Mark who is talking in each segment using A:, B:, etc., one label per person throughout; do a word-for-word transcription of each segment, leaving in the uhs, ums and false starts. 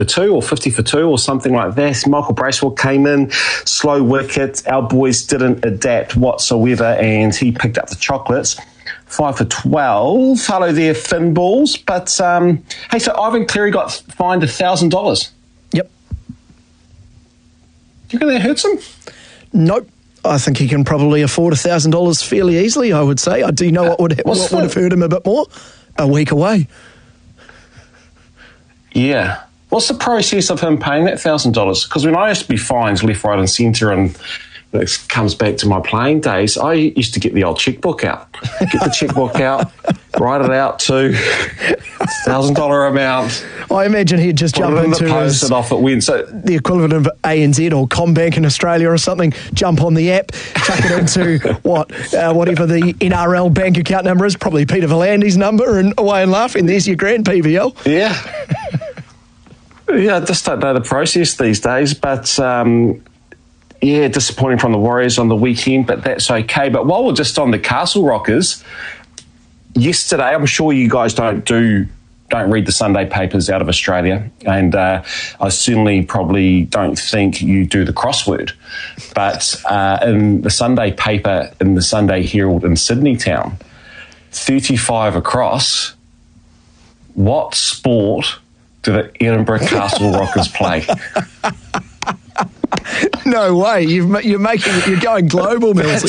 A: for two or fifty for two or something like that. Michael Bracewell came in, slow wicket. Our boys didn't adapt whatsoever, and he picked up the chocolates. Five for twelve. Hello there, Finn Balls. But, um, hey, so Ivan Cleary got fined one thousand dollars.
B: Yep.
A: Do you think that hurts him?
B: Nope. I think he can probably afford one thousand dollars fairly easily, I would say. I do you know what would, what
A: the...
B: would have hurt him a bit more? A week away.
A: Yeah. What's the process of him paying that one thousand dollars? Because when I used to be fined left, right and centre, and it comes back to my playing days, I used to get the old checkbook out. Get the checkbook out, write it out to one thousand dollars amount.
B: I imagine he'd just jump
A: in
B: into
A: the post
B: his,
A: it off at win. So
B: the equivalent of A N Z or Combank in Australia or something, jump on the app, chuck it into what, uh, whatever the N R L bank account number is, probably Peter Volandi's number, and away and laughing, there's your grand P V L.
A: Yeah. Yeah, I just don't know the process these days, but... Um, Yeah, disappointing from the Warriors on the weekend, but that's okay. But while we're just on the Castle Rockers, yesterday, I'm sure you guys don't do don't read the Sunday papers out of Australia, and uh, I certainly probably don't think you do the crossword. But uh, in the Sunday paper, in the Sunday Herald in Sydney town, thirty-five across, what sport do the Edinburgh Castle Rockers play?
B: No way! You've, you're making you're going global, Millsy.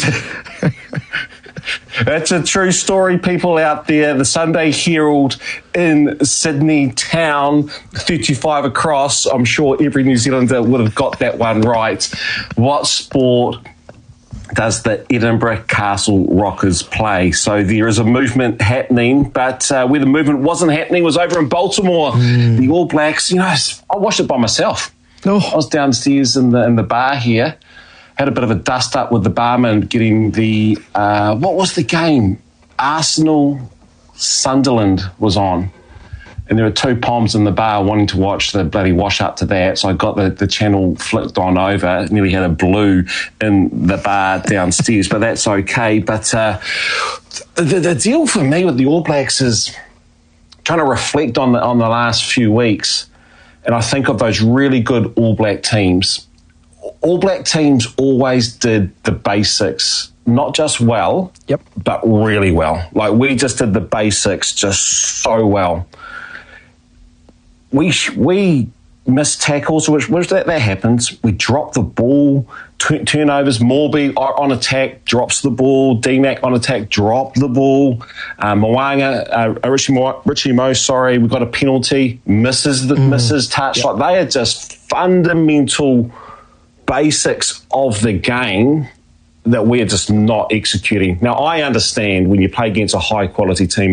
A: That's a true story, people out there. The Sunday Herald in Sydney town, thirty-five across. I'm sure every New Zealander would have got that one right. What sport does the Edinburgh Castle Rockers play? So there is a movement happening, but uh, where the movement wasn't happening was over in Baltimore. Mm. The All Blacks, you know, I watched it by myself. Oh. I was downstairs in the in the bar here, had a bit of a dust up with the barman getting the, uh, what was the game? Arsenal Sunderland was on. And there were two poms in the bar wanting to watch the bloody wash up to that. So I got the, the channel flicked on over, nearly had a blue in the bar downstairs, but that's okay. But uh, the, the deal for me with the All Blacks is trying to reflect on the, on the last few weeks. And I think of those really good All Black teams. All Black teams always did the basics, not just well,
B: yep,
A: but really well. Like, we just did the basics just so well. We we missed tackles, which, which that, that happens. We dropped the ball, t- turnovers. Morby on attack drops the ball. D-Mac on attack dropped the ball. Uh, Moanga, uh, Richie, Mo, Richie Mo, sorry, we got a penalty, misses the mm. misses touch. Yep. Like, they are just fundamental basics of the game that we're just not executing. Now, I understand when you play against a high quality team